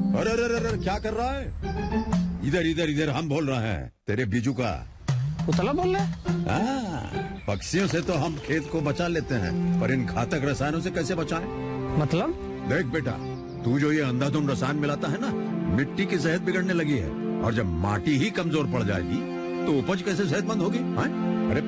अरे अरे अरे अरे, क्या कर रहा है? इधर इधर इधर, हम बोल रहे हैं तेरे बीजू का। उतला बोल रहा है? हाँ, पक्षियों से तो हम खेत को बचा लेते हैं, पर इन घातक रसायनों से कैसे बचाएं? मतलब? देख बेटा, तू जो ये अंधाधुंध रसायन मिलाता है ना, मिट्टी की सेहत बिगड़ने लगी है। और जब माटी ही कमजोर पड़ जाएगी तो उपज कैसे सेहतमंद होगी? हाँ? अरे